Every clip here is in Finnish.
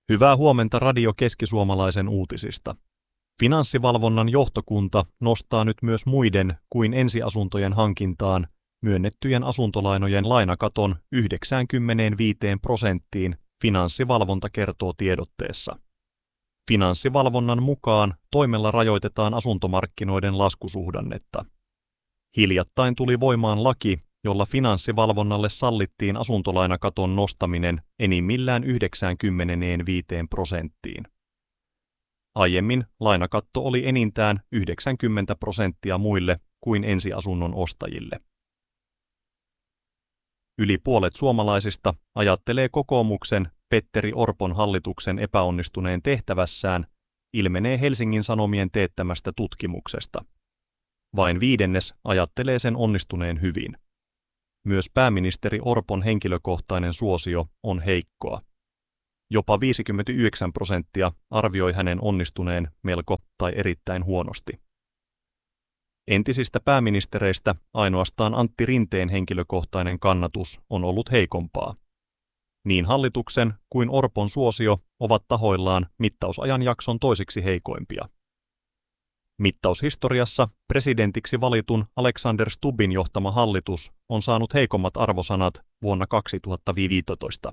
Hyvää huomenta Radio Keski-Suomalaisen uutisista. Finanssivalvonnan johtokunta nostaa nyt myös muiden kuin ensiasuntojen hankintaan myönnettyjen asuntolainojen lainakaton 95%, Finanssivalvonta kertoo tiedotteessa. Finanssivalvonnan mukaan toimella rajoitetaan asuntomarkkinoiden laskusuhdannetta. Hiljattain tuli voimaan laki, jolla Finanssivalvonnalle sallittiin asuntolainakaton nostaminen enimmillään 95%. Aiemmin lainakatto oli enintään 90% muille kuin ensiasunnon ostajille. Yli puolet suomalaisista ajattelee kokoomuksen Petteri Orpon hallituksen epäonnistuneen tehtävässään, ilmenee Helsingin Sanomien teettämästä tutkimuksesta. Vain 1/5 ajattelee sen onnistuneen hyvin. Myös pääministeri Orpon henkilökohtainen suosio on heikkoa. Jopa 59% arvioi hänen onnistuneen melko tai erittäin huonosti. Entisistä pääministereistä ainoastaan Antti Rinteen henkilökohtainen kannatus on ollut heikompaa. Niin hallituksen kuin Orpon suosio ovat tahoillaan mittausajan jakson toisiksi heikoimpia. Mittaushistoriassa presidentiksi valitun Alexander Stubbin johtama hallitus on saanut heikommat arvosanat vuonna 2015.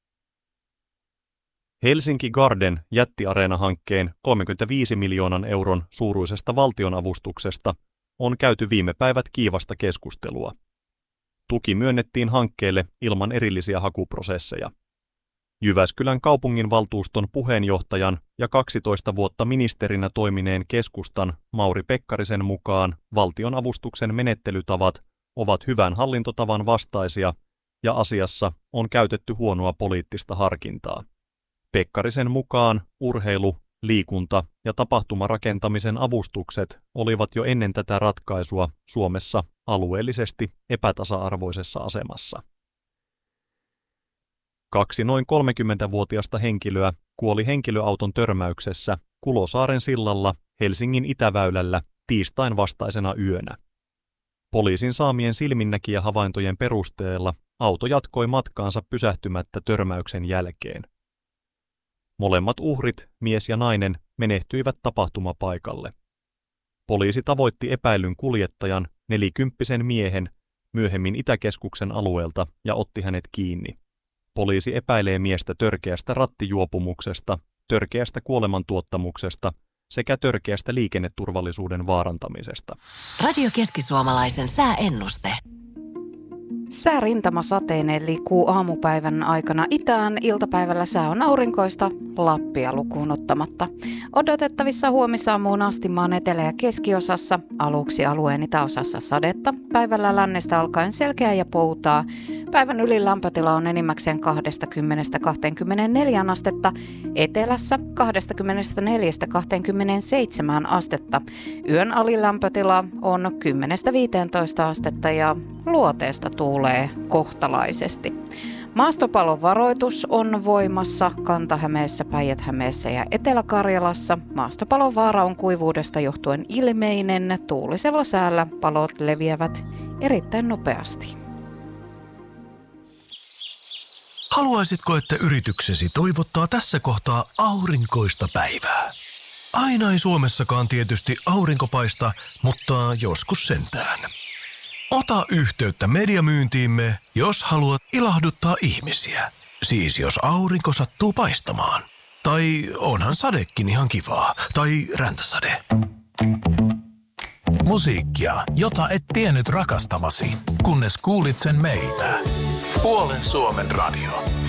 Helsinki Garden jättiareena-hankkeen 35 miljoonan euron suuruisesta valtionavustuksesta on käyty viime päivät kiivasta keskustelua. Tuki myönnettiin hankkeelle ilman erillisiä hakuprosesseja. Jyväskylän kaupunginvaltuuston puheenjohtajan ja 12 vuotta ministerinä toimineen keskustan Mauri Pekkarisen mukaan valtionavustuksen menettelytavat ovat hyvän hallintotavan vastaisia ja asiassa on käytetty huonoa poliittista harkintaa. Pekkarisen mukaan urheilu, liikunta ja tapahtumarakentamisen avustukset olivat jo ennen tätä ratkaisua Suomessa alueellisesti epätasa-arvoisessa asemassa. 2 noin 30-vuotiasta henkilöä kuoli henkilöauton törmäyksessä Kulosaaren sillalla Helsingin Itäväylällä tiistain vastaisena yönä. Poliisin saamien silminnäkijähavaintojen perusteella auto jatkoi matkaansa pysähtymättä törmäyksen jälkeen. Molemmat uhrit, mies ja nainen, menehtyivät tapahtumapaikalle. Poliisi tavoitti epäillyn kuljettajan, 40-vuotiaan miehen, myöhemmin Itäkeskuksen alueelta ja otti hänet kiinni. Poliisi epäilee miestä törkeästä rattijuopumuksesta, törkeästä kuolemantuottamuksesta sekä törkeästä liikenneturvallisuuden vaarantamisesta. Radio Keski-Suomalaisen sääennuste. Säärintama sateineen liikkuu aamupäivän aikana itään, iltapäivällä sää on aurinkoista, Lappia lukuun ottamatta. Odotettavissa huomisaamuun asti maan etelä- ja keskiosassa, aluksi alueen itäosassa sadetta, päivällä lännestä alkaen selkeää ja poutaa. Päivän ylin lämpötila on enimmäkseen 20–24 astetta, etelässä 24–27 astetta. Yön alilämpötila on 10–15 astetta ja luoteesta tuulee kohtalaisesti. Maastopalon varoitus on voimassa Kanta-Hämeessä, Päijät-Hämeessä ja Etelä-Karjalassa. Maastopalon vaara on kuivuudesta johtuen ilmeinen. Tuulisella säällä palot leviävät erittäin nopeasti. Haluaisitko, että yrityksesi toivottaa tässä kohtaa aurinkoista päivää? Aina ei Suomessakaan tietysti aurinko paista, mutta joskus sentään. Ota yhteyttä mediamyyntiimme, jos haluat ilahduttaa ihmisiä. Siis jos aurinko sattuu paistamaan. Tai onhan sadekin ihan kivaa. Tai räntäsade. Musiikkia, jota et tiennyt rakastavasi, kunnes kuulit sen meiltä. Puolen Suomen radio.